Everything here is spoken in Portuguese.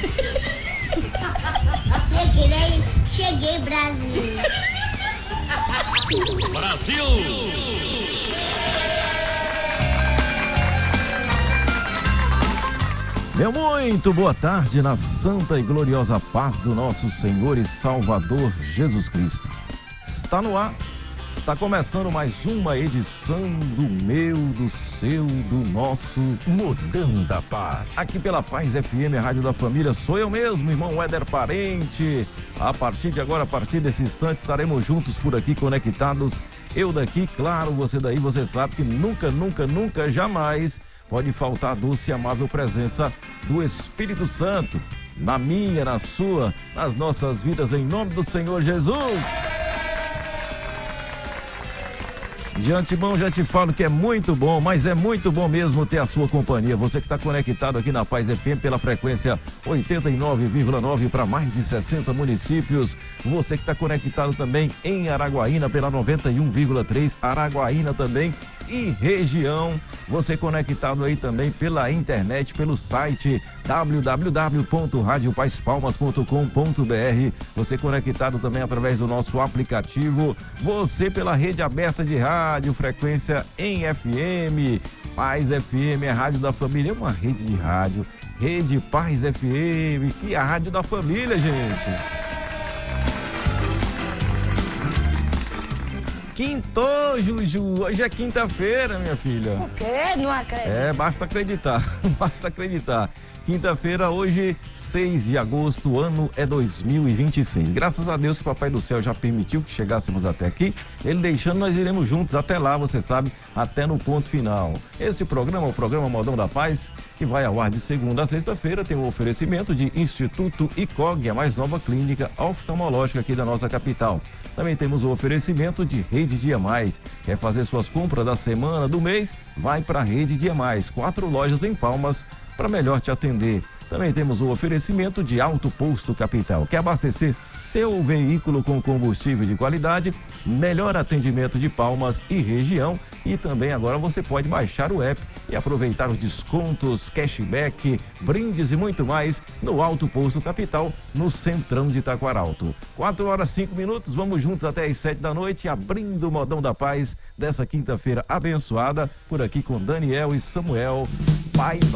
Cheguei, Brasil. Brasil! Meu muito boa tarde na santa e gloriosa paz do nosso Senhor e Salvador Jesus Cristo. Está no ar, está começando mais uma edição do meu, do seu, do nosso Modão da Paz. Aqui pela Paz FM, a Rádio da Família, sou eu mesmo, irmão Éder Parente. A partir de agora, a partir desse instante, estaremos juntos por aqui, conectados. Eu daqui, claro, você daí, você sabe que nunca, jamais pode faltar a doce e amável presença do Espírito Santo na minha, na sua, nas nossas vidas, em nome do Senhor Jesus. De antemão já te falo que é muito bom, mas é muito bom mesmo ter a sua companhia. Você que está conectado aqui na Paz FM pela frequência 89,9 para mais de 60 municípios. Você que está conectado também em Araguaína pela 91,3, Araguaína também e região. Você conectado aí também pela internet, pelo site www.radiopaizpalmas.com.br. Você conectado também através do nosso aplicativo. Você pela rede aberta de rádio, frequência em FM. Paz FM, a rádio da família, é uma rede de rádio. Rede Paz FM, que é a rádio da família, gente. Quintou, Juju, hoje é quinta-feira, minha filha. O quê? Não acredito. Basta acreditar, basta acreditar. Quinta-feira, hoje, 6 de agosto, ano é 2026. Graças a Deus que o Papai do Céu já permitiu que chegássemos até aqui. Ele deixando, nós iremos juntos até lá, você sabe, até no ponto final. Esse programa, o programa Modão da Paz, que vai ao ar de segunda a sexta-feira, tem um oferecimento de Instituto ICOG, a mais nova clínica oftalmológica aqui da nossa capital. Também temos o oferecimento de Rede Dia Mais. Quer fazer suas compras da semana, do mês? Vai para a Rede Dia Mais. 4 lojas em Palmas para melhor te atender. Também temos o oferecimento de Alto Posto Capital. Quer abastecer seu veículo com combustível de qualidade? Melhor atendimento de Palmas e região. E também agora você pode baixar o app e aproveitar os descontos, cashback, brindes e muito mais no Alto Posto Capital, no centrão de Taquaralto. 4 horas 5 minutos, vamos juntos até às 7 da noite, abrindo o Modão da Paz dessa quinta-feira abençoada, por aqui com Daniel e Samuel. Pai